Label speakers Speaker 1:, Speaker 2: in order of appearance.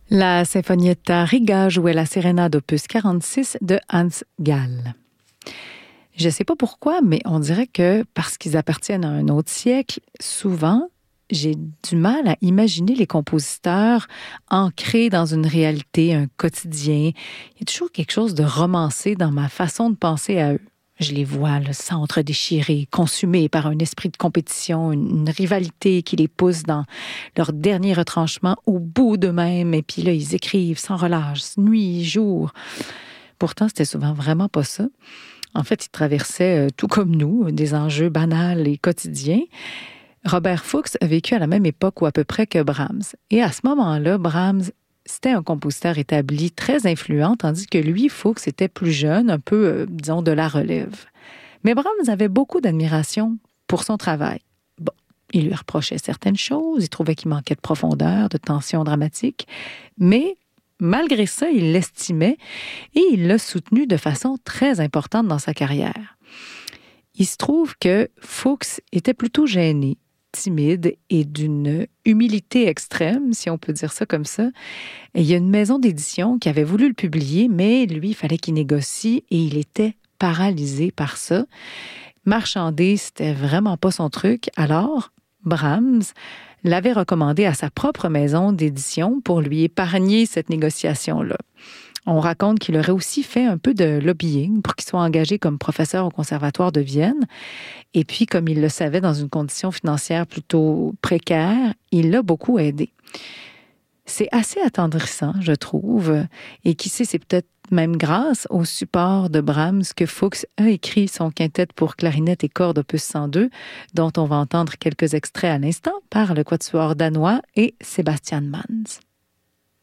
Speaker 1: La Sinfonietta Riga jouait la sérénade opus 46 de Hans Gall. Je ne sais pas pourquoi, mais on dirait que parce qu'ils appartiennent à un autre siècle, souvent, j'ai du mal à imaginer les compositeurs ancrés dans une réalité, un quotidien. Il y a toujours quelque chose de romancé dans ma façon de penser à eux. Je les vois, le centre déchiré, consumés par un esprit de compétition, une rivalité qui les pousse dans leur dernier retranchement au bout d'eux-mêmes. Et puis là, ils écrivent sans relâche, nuit, jour. Pourtant, c'était souvent vraiment pas ça. En fait, ils traversaient, tout comme nous, des enjeux banals et quotidiens. Robert Fuchs a vécu à la même époque ou à peu près que Brahms. Et à ce moment-là, Brahms, c'était un compositeur établi, très influent, tandis que lui, Fuchs, était plus jeune, un peu, disons, de la relève. Mais Brahms avait beaucoup d'admiration pour son travail. Bon, il lui reprochait certaines choses, il trouvait qu'il manquait de profondeur, de tension dramatique, mais malgré ça, il l'estimait et il l'a soutenu de façon très importante dans sa carrière. Il se trouve que Fuchs était plutôt gêné, timide et d'une humilité extrême, si on peut dire ça comme ça. Et il y a une maison d'édition qui avait voulu le publier, mais lui, il fallait qu'il négocie et il était paralysé par ça. Marchander, c'était vraiment pas son truc. Alors, Brahms l'avait recommandé à sa propre maison d'édition pour lui épargner cette négociation-là. On raconte qu'il aurait aussi fait un peu de lobbying pour qu'il soit engagé comme professeur au Conservatoire de Vienne. Et puis, comme il le savait dans une condition financière plutôt précaire, il l'a beaucoup aidé. C'est assez attendrissant, je trouve. Et qui sait, c'est peut-être même grâce au support de Brahms que Fuchs a écrit son quintet pour clarinette et cordes opus 102, dont on va entendre quelques extraits à l'instant par le quatuor danois et Sebastian Manz.